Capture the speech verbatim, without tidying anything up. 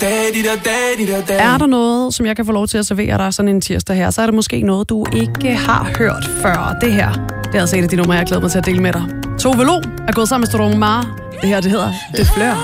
Er der noget, som jeg kan få lov til at servere dig sådan en tirsdag her, så er det måske noget, du ikke har hørt før. Det her, det er altså et af de numre, jeg glæder mig til at dele med dig. Tove Lo er gået sammen med Storm Mar. Det her, det hedder Det Flør.